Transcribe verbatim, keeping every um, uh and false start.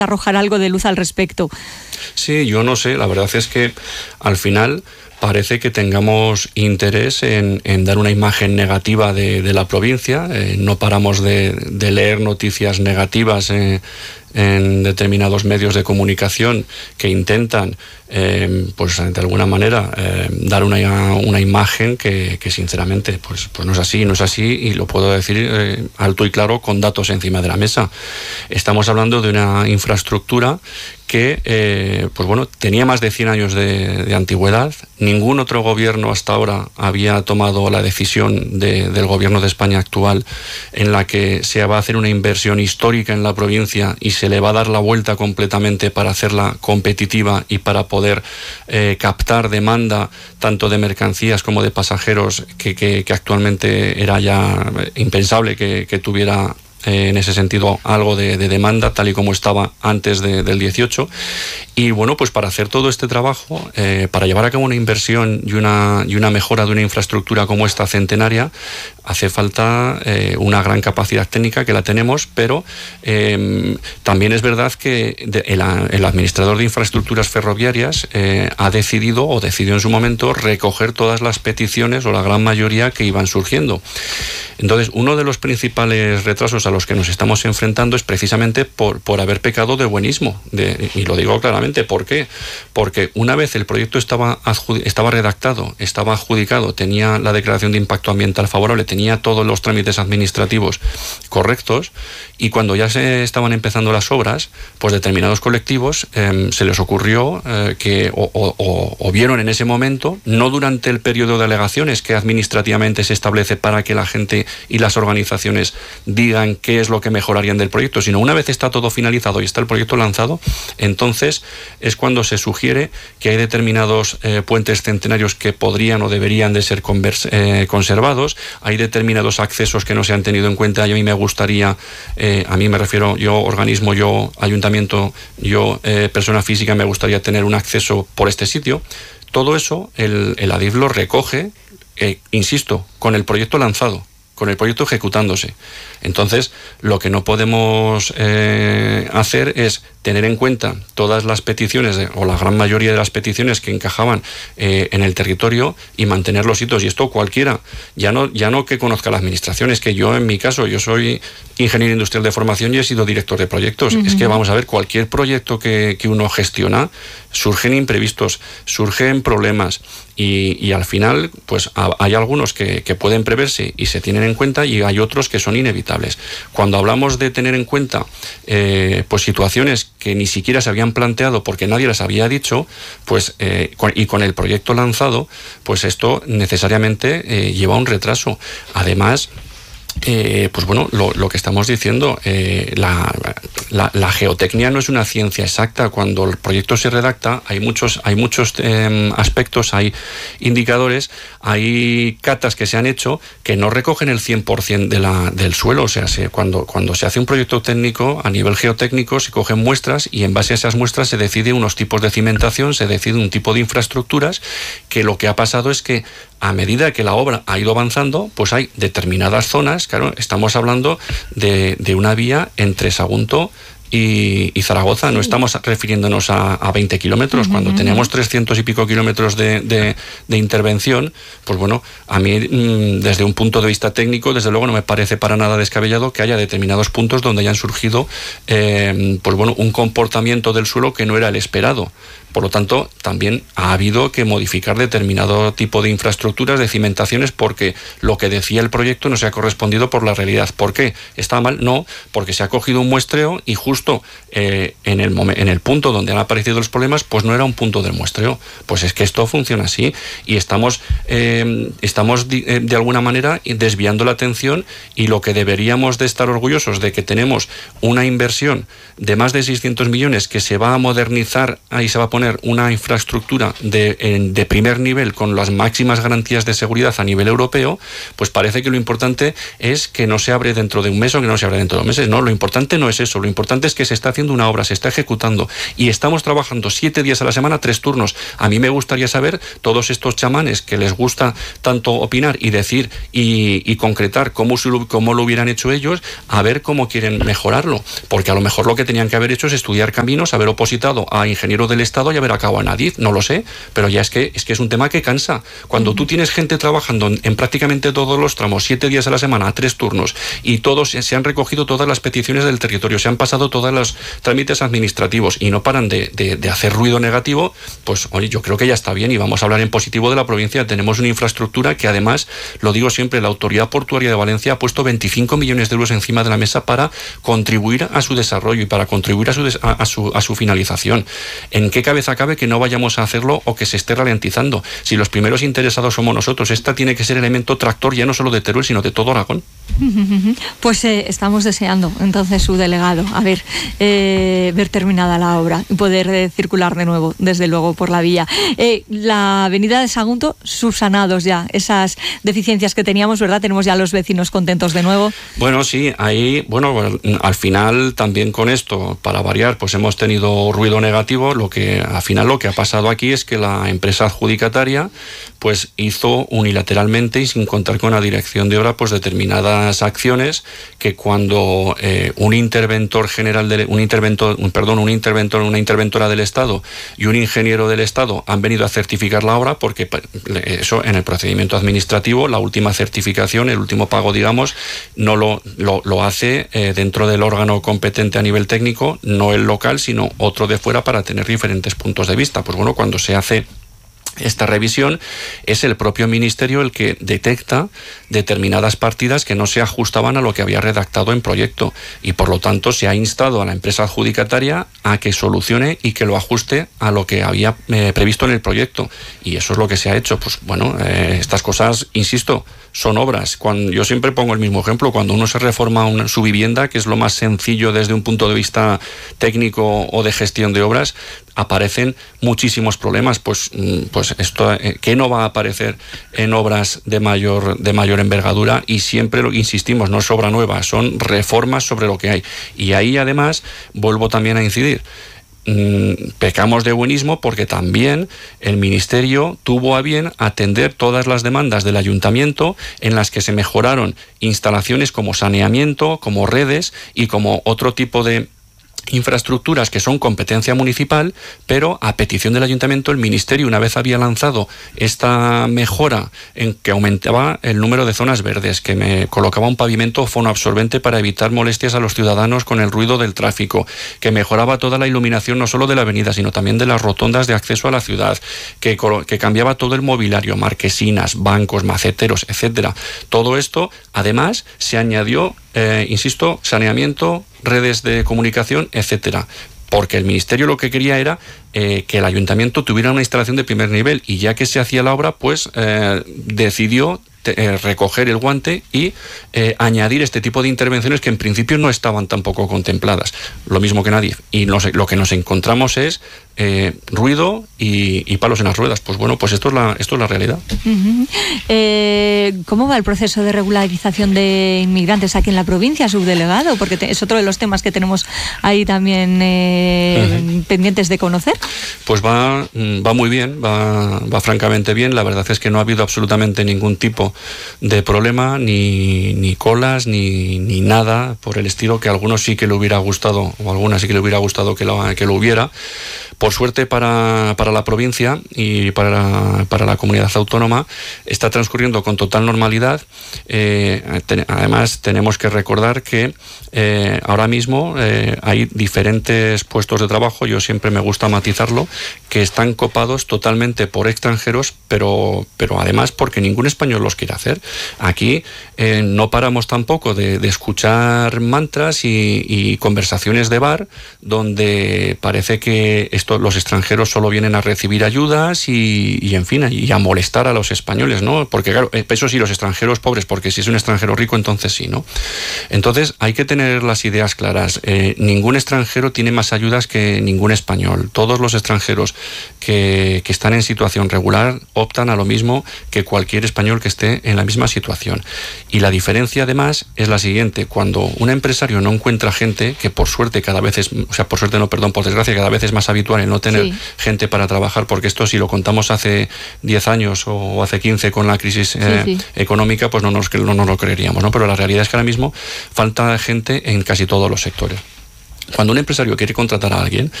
arrojar algo de luz al respecto. Sí, yo no sé, la verdad es que al final parece que tengamos interés en, en dar una imagen negativa de, de la provincia. Eh, no paramos de, de leer noticias negativas eh, en determinados medios de comunicación que intentan, eh, pues de alguna manera, eh, dar una, una imagen que, que sinceramente pues, pues no es así, no es así, y lo puedo decir eh, alto y claro con datos encima de la mesa. Estamos hablando de una infraestructura que eh, pues bueno, tenía más de cien años de, de antigüedad. Ningún otro gobierno hasta ahora había tomado la decisión de, del gobierno de España actual en la que se va a hacer una inversión histórica en la provincia y se le va a dar la vuelta completamente para hacerla competitiva y para poder eh, captar demanda tanto de mercancías como de pasajeros que, que, que actualmente era ya impensable que, que tuviera Eh, en ese sentido algo de, de demanda tal y como estaba antes de, del dieciocho. Y bueno, pues para hacer todo este trabajo, eh, para llevar a cabo una inversión y una, y una mejora de una infraestructura como esta centenaria, hace falta eh, una gran capacidad técnica, que la tenemos, pero eh, también es verdad que de, el, el administrador de infraestructuras ferroviarias eh, ha decidido o decidió en su momento recoger todas las peticiones o la gran mayoría que iban surgiendo. Entonces, uno de los principales retrasos a los que nos estamos enfrentando es precisamente por, por haber pecado de buenismo. De, y lo digo claramente, ¿por qué? Porque una vez el proyecto estaba, estaba redactado, estaba adjudicado, tenía la declaración de impacto ambiental favorable, tenía todos los trámites administrativos correctos, y cuando ya se estaban empezando las obras, pues determinados colectivos eh, se les ocurrió eh, que o, o, o vieron en ese momento, no durante el periodo de alegaciones que administrativamente se establece para que la gente y las organizaciones digan qué es lo que mejorarían del proyecto, sino una vez está todo finalizado y está el proyecto lanzado, entonces es cuando se sugiere que hay determinados eh, puentes centenarios que podrían o deberían de ser convers- eh, conservados, hay determinados accesos que no se han tenido en cuenta, y a mí me gustaría, eh, a mí me refiero, yo organismo, yo ayuntamiento, yo eh, persona física, me gustaría tener un acceso por este sitio. Todo eso el, el ADIF lo recoge, eh, insisto, con el proyecto lanzado, con el proyecto ejecutándose. Entonces, lo que no podemos eh, hacer es tener en cuenta todas las peticiones, de, o la gran mayoría de las peticiones que encajaban eh, en el territorio, y mantener los hitos. Y esto cualquiera, ya no, ya no que conozca la administración, es que yo en mi caso, yo soy ingeniero industrial de formación y he sido director de proyectos. Uh-huh. Es que vamos a ver, cualquier proyecto que, que uno gestiona, surgen imprevistos, surgen problemas, y, y al final pues a, hay algunos que, que pueden preverse y se tienen en cuenta, y hay otros que son inevitables. Cuando hablamos de tener en cuenta eh, pues situaciones que ni siquiera se habían planteado porque nadie las había dicho, pues eh, con, y con el proyecto lanzado, pues esto necesariamente eh, lleva un retraso. Además, Eh, pues bueno, lo, lo que estamos diciendo, eh, la, la, la geotecnia no es una ciencia exacta. Cuando el proyecto se redacta, hay muchos, hay muchos eh, aspectos, hay indicadores, hay catas que se han hecho que no recogen el cien por ciento de la, del suelo. O sea, se, cuando, cuando se hace un proyecto técnico, a nivel geotécnico, se cogen muestras, y en base a esas muestras se decide unos tipos de cimentación, se decide un tipo de infraestructuras, que lo que ha pasado es que a medida que la obra ha ido avanzando, pues hay determinadas zonas. Claro, estamos hablando de, de una vía entre Sagunto y, y Zaragoza, no estamos refiriéndonos a, a veinte kilómetros. Uh-huh. Cuando tenemos trescientos y pico kilómetros de, de, de intervención, pues bueno, a mí desde un punto de vista técnico, desde luego no me parece para nada descabellado que haya determinados puntos donde hayan surgido eh, pues bueno, un comportamiento del suelo que no era el esperado. Por lo tanto, también ha habido que modificar determinado tipo de infraestructuras, de cimentaciones, porque lo que decía el proyecto no se ha correspondido por la realidad. ¿Por qué? ¿Está mal? No, porque se ha cogido un muestreo y justo eh, en, el momen- en el punto donde han aparecido los problemas, pues no era un punto del muestreo. Pues es que esto funciona así, y estamos, eh, estamos de, eh, de alguna manera desviando la atención, y lo que deberíamos de estar orgullosos de que tenemos una inversión de más de seiscientos millones que se va a modernizar, ahí se va a poner una infraestructura de, de primer nivel con las máximas garantías de seguridad a nivel europeo, pues parece que lo importante es que no se abre dentro de un mes o que no se abre dentro de dos meses. No, lo importante no es eso, lo importante es dices que se está haciendo una obra, se está ejecutando y estamos trabajando siete días a la semana, tres turnos. A mí me gustaría saber, todos estos chamanes que les gusta tanto opinar y decir y, y concretar cómo, cómo lo hubieran hecho ellos, a ver cómo quieren mejorarlo, porque a lo mejor lo que tenían que haber hecho es estudiar caminos, haber opositado a ingeniero del Estado y haber acabado en Adif, no lo sé, pero ya es que es que es un tema que cansa. Cuando tú tienes gente trabajando en, en prácticamente todos los tramos, siete días a la semana, a tres turnos, y todos se han recogido todas las peticiones del territorio, se han pasado todos los trámites administrativos y no paran de, de, de hacer ruido negativo, pues oye, yo creo que ya está bien y vamos a hablar en positivo de la provincia. Tenemos una infraestructura que además, lo digo siempre, la Autoridad Portuaria de Valencia ha puesto veinticinco millones de euros encima de la mesa para contribuir a su desarrollo y para contribuir a su, des, a, a su, a su finalización. ¿En qué cabeza cabe que no vayamos a hacerlo o que se esté ralentizando? Si los primeros interesados somos nosotros, esta tiene que ser elemento tractor ya no solo de Teruel, sino de todo Aragón. Pues eh, estamos deseando entonces su delegado, a ver, eh, ver terminada la obra y poder eh, circular de nuevo, desde luego, por la vía. Eh, la avenida de Sagunto, subsanados ya esas deficiencias que teníamos, ¿verdad? Tenemos ya los vecinos contentos de nuevo. Bueno, sí, ahí, bueno, al final también con esto, para variar, pues hemos tenido ruido negativo. Lo que al final lo que ha pasado aquí es que la empresa adjudicataria pues hizo unilateralmente y sin contar con la dirección de obra pues determinadas acciones que cuando eh, un interventor general de, un interventor, un, perdón, un interventor, una interventora del Estado y un ingeniero del Estado han venido a certificar la obra, porque eso en el procedimiento administrativo, la última certificación, el último pago, digamos, no lo, lo, lo hace eh, dentro del órgano competente a nivel técnico, no el local, sino otro de fuera para tener diferentes puntos de vista. Pues bueno, cuando se hace esta revisión, es el propio Ministerio el que detecta determinadas partidas que no se ajustaban a lo que había redactado en proyecto y por lo tanto se ha instado a la empresa adjudicataria a que solucione y que lo ajuste a lo que había eh, previsto en el proyecto, y eso es lo que se ha hecho. Pues bueno, eh, estas cosas, insisto, son obras. Cuando, yo siempre pongo el mismo ejemplo, cuando uno se reforma una, su vivienda, que es lo más sencillo desde un punto de vista técnico o de gestión de obras, aparecen muchísimos problemas. Pues, pues esto, eh, ¿qué no va a aparecer en obras de mayor, de mayor envergadura? Y siempre lo insistimos, no es obra nueva, son reformas sobre lo que hay. Y ahí además vuelvo también a incidir. Pecamos de buenismo porque también el Ministerio tuvo a bien atender todas las demandas del Ayuntamiento en las que se mejoraron instalaciones como saneamiento, como redes y como otro tipo de infraestructuras que son competencia municipal, pero a petición del Ayuntamiento el Ministerio, una vez había lanzado esta mejora en que aumentaba el número de zonas verdes, que me colocaba un pavimento fonoabsorbente para evitar molestias a los ciudadanos con el ruido del tráfico, que mejoraba toda la iluminación no solo de la avenida, sino también de las rotondas de acceso a la ciudad, que, que cambiaba todo el mobiliario, marquesinas, bancos, maceteros, etcétera. Todo esto, además, se añadió, eh, insisto, saneamiento, redes de comunicación, etcétera, porque el Ministerio lo que quería era eh, que el Ayuntamiento tuviera una instalación de primer nivel, y ya que se hacía la obra, pues eh, decidió te, eh, recoger el guante y eh, añadir este tipo de intervenciones que en principio no estaban tampoco contempladas, lo mismo que nadie. Y nos, lo que nos encontramos es eh, ruido y, y palos en las ruedas. Pues bueno, pues esto es la, esto es la realidad. Uh-huh. eh, ¿Cómo va el proceso de regularización de inmigrantes aquí en la provincia, subdelegado? Porque te, es otro de los temas que tenemos ahí también eh, uh-huh. pendientes de conocer. Pues va, va muy bien, va, va francamente bien. La verdad es que no ha habido absolutamente ningún tipo de problema, ni, ni colas, ni, ni nada por el estilo, que a algunos sí que le hubiera gustado, o a algunas sí que le hubiera gustado que lo, que lo hubiera. Por suerte para, para la provincia y para la, para la comunidad autónoma está transcurriendo con total normalidad. Eh, te, además tenemos que recordar que eh, ahora mismo eh, hay diferentes puestos de trabajo, yo siempre me gusta matizarlo, que están copados totalmente por extranjeros, pero, pero además porque ningún español los quiere hacer. Aquí eh, no paramos tampoco de, de escuchar mantras y, y conversaciones de bar donde parece que esto esto, los extranjeros solo vienen a recibir ayudas y, y en fin, y a molestar a los españoles, ¿no? Porque claro, eso sí, los extranjeros pobres, porque si es un extranjero rico, entonces sí, ¿no? Entonces hay que tener las ideas claras. Eh, ningún extranjero tiene más ayudas que ningún español. Todos los extranjeros que, que están en situación regular optan a lo mismo que cualquier español que esté en la misma situación. Y la diferencia además es la siguiente: cuando un empresario no encuentra gente, que por suerte cada vez es, o sea, por suerte no, perdón, por desgracia cada vez es más habitual el no tener sí. gente para trabajar, porque esto si lo contamos hace diez años o hace quince con la crisis eh, sí, sí. económica, pues no nos, no nos lo creeríamos, ¿no? Pero la realidad es que ahora mismo falta gente en casi todos los sectores. Cuando un empresario quiere contratar a alguien,